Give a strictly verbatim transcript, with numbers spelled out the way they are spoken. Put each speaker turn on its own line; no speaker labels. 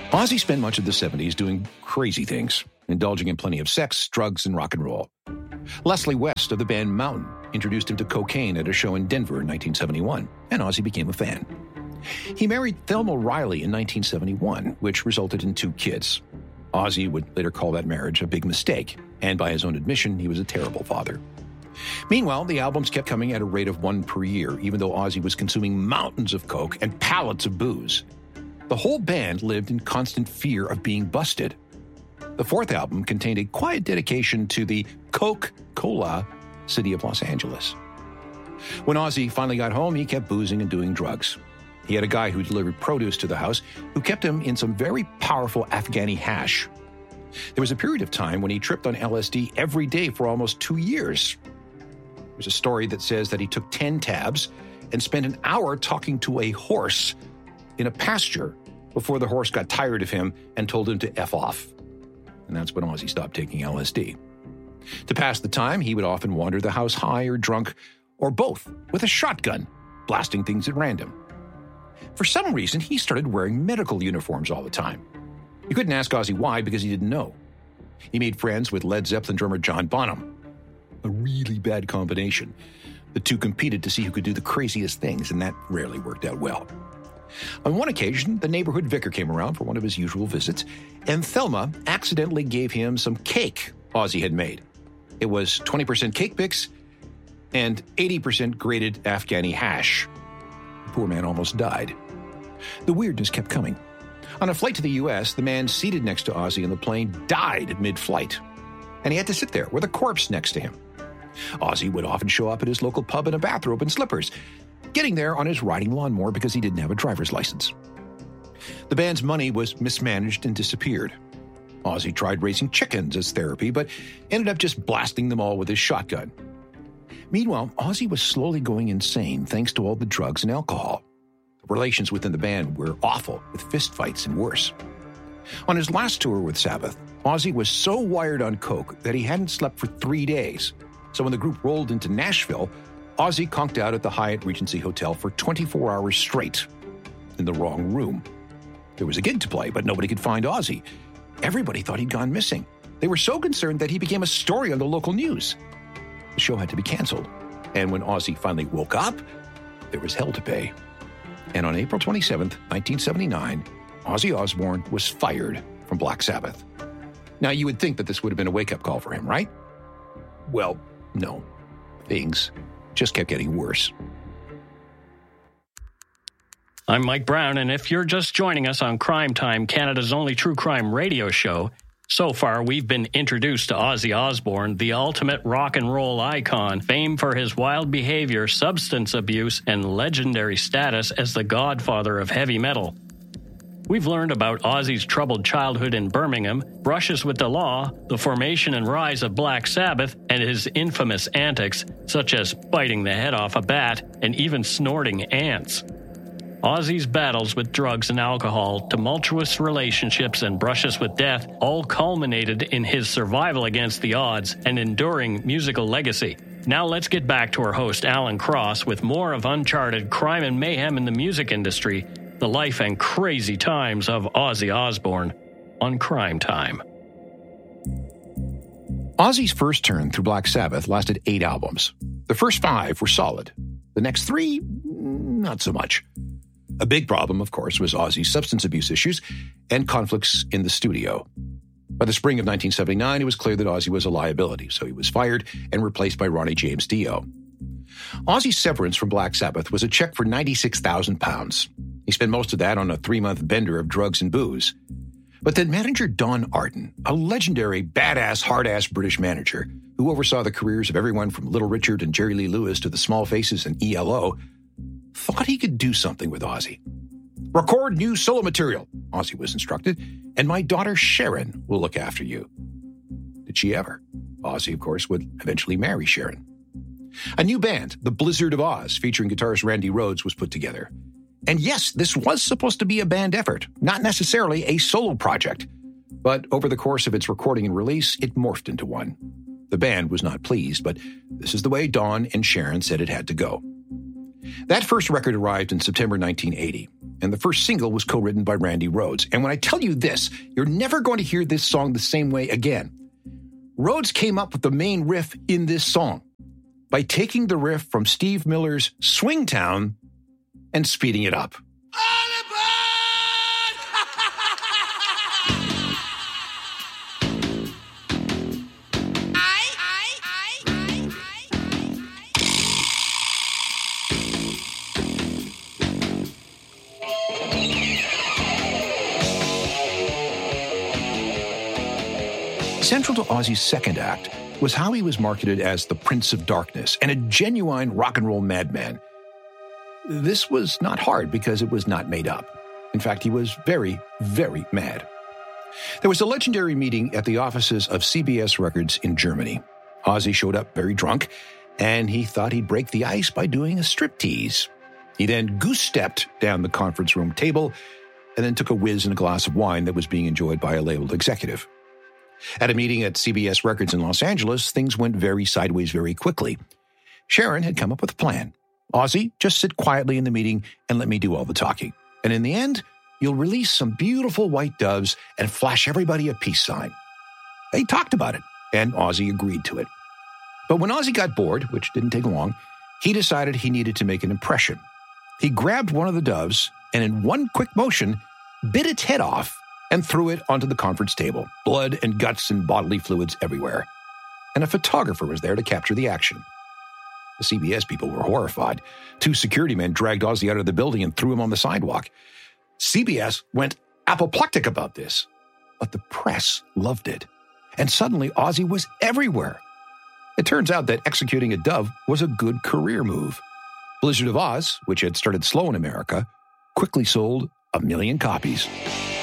Ozzy spent much of the seventies doing crazy things, indulging in plenty of sex, drugs, and rock and roll. Leslie West of the band Mountain introduced him to cocaine at a show in Denver in nineteen seventy-one, and Ozzy became a fan. He married Thelma Riley in nineteen seventy-one, which resulted in two kids. Ozzy would later call that marriage a big mistake, and by his own admission, he was a terrible father. Meanwhile, the albums kept coming at a rate of one per year, even though Ozzy was consuming mountains of coke and pallets of booze. The whole band lived in constant fear of being busted. The fourth album contained a quiet dedication to the Coke-Cola city of Los Angeles. When Ozzy finally got home, he kept boozing and doing drugs. He had a guy who delivered produce to the house who kept him in some very powerful Afghani hash. There was a period of time when he tripped on L S D every day for almost two years. There's a story that says that he took ten tabs and spent an hour talking to a horse in a pasture before the horse got tired of him and told him to F off. And that's when Ozzy stopped taking L S D. To pass the time, he would often wander the house high or drunk, or both, with a shotgun, blasting things at random. For some reason, he started wearing medical uniforms all the time. You couldn't ask Ozzy why, because he didn't know. He made friends with Led Zeppelin drummer John Bonham. A really bad combination. The two competed to see who could do the craziest things, and that rarely worked out well. On one occasion, the neighborhood vicar came around for one of his usual visits, and Thelma accidentally gave him some cake Ozzy had made. It was twenty percent cake mix and eighty percent grated Afghani hash. The poor man almost died. The weirdness kept coming. On a flight to the U S, the man seated next to Ozzy in the plane died mid-flight, and he had to sit there with a corpse next to him. Ozzy would often show up at his local pub in a bathrobe and slippers, getting there on his riding lawnmower because he didn't have a driver's license. The band's money was mismanaged and disappeared. Ozzy tried raising chickens as therapy, but ended up just blasting them all with his shotgun. Meanwhile, Ozzy was slowly going insane thanks to all the drugs and alcohol. The relations within the band were awful, with fistfights and worse. On his last tour with Sabbath, Ozzy was so wired on coke that he hadn't slept for three days. So when the group rolled into Nashville, Ozzy conked out at the Hyatt Regency Hotel for twenty-four hours straight in the wrong room. There was a gig to play, but nobody could find Ozzy. Everybody thought he'd gone missing. They were so concerned that he became a story on the local news. The show had to be canceled. And when Ozzy finally woke up, there was hell to pay. And on April twenty-seventh, nineteen seventy-nine, Ozzy Osbourne was fired from Black Sabbath. Now, you would think that this would have been a wake-up call for him, right? Well, no. Things just kept getting worse.
I'm Mike Brown, and if you're just joining us on Crime Time, Canada's only true crime radio show, so far we've been introduced to Ozzy Osbourne, the ultimate rock and roll icon, famed for his wild behavior, substance abuse, and legendary status as the godfather of heavy metal. We've learned about Ozzy's troubled childhood in Birmingham, brushes with the law, the formation and rise of Black Sabbath, and his infamous antics, such as biting the head off a bat and even snorting ants. Ozzy's battles with drugs and alcohol, tumultuous relationships, and brushes with death all culminated in his survival against the odds and enduring musical legacy. Now let's get back to our host, Alan Cross, with more of uncharted crime and mayhem in the music industry, the life and crazy times of Ozzy Osbourne on Crime Time.
Ozzy's first turn through Black Sabbath lasted eight albums. The first five were solid. The next three, not so much. A big problem, of course, was Ozzy's substance abuse issues and conflicts in the studio. By the spring of nineteen seventy-nine, it was clear that Ozzy was a liability, so he was fired and replaced by Ronnie James Dio. Ozzy's severance from Black Sabbath was a check for ninety-six thousand pounds. He spent most of that on a three-month bender of drugs and booze. But then manager Don Arden, a legendary, badass, hard-ass British manager who oversaw the careers of everyone from Little Richard and Jerry Lee Lewis to the Small Faces and E L O, thought he could do something with Ozzy. Record new solo material, Ozzy was instructed, and my daughter Sharon will look after you. Did she ever? Ozzy, of course, would eventually marry Sharon. A new band, the Blizzard of Oz, featuring guitarist Randy Rhoads, was put together. And yes, this was supposed to be a band effort, not necessarily a solo project. But over the course of its recording and release, it morphed into one. The band was not pleased, but this is the way Don and Sharon said it had to go. That first record arrived in September nineteen eighty. and the first single was co-written by Randy Rhoads. And when I tell you this, you're never going to hear this song the same way again. Rhoads came up with the main riff in this song by taking the riff from Steve Miller's Swingtown and speeding it up. Central to Ozzy's second act was how he was marketed as the Prince of Darkness and a genuine rock and roll madman. This was not hard because it was not made up. In fact, he was very, very mad. There was a legendary meeting at the offices of C B S Records in Germany. Ozzy showed up very drunk, and he thought he'd break the ice by doing a striptease. He then goose-stepped down the conference room table and then took a whiz in a glass of wine that was being enjoyed by a labeled executive. At a meeting at C B S Records in Los Angeles, things went very sideways very quickly. Sharon had come up with a plan. Ozzy, just sit quietly in the meeting and let me do all the talking. And in the end, you'll release some beautiful white doves and flash everybody a peace sign. They talked about it, and Ozzy agreed to it. But when Ozzy got bored, which didn't take long, he decided he needed to make an impression. He grabbed one of the doves and in one quick motion, bit its head off and threw it onto the conference table. Blood and guts and bodily fluids everywhere. And a photographer was there to capture the action. The C B S people were horrified. Two security men dragged Ozzy out of the building and threw him on the sidewalk. C B S went apoplectic about this, but the press loved it. And suddenly Ozzy was everywhere. It turns out that executing a dove was a good career move. Blizzard of Oz, which had started slow in America, quickly sold a million copies.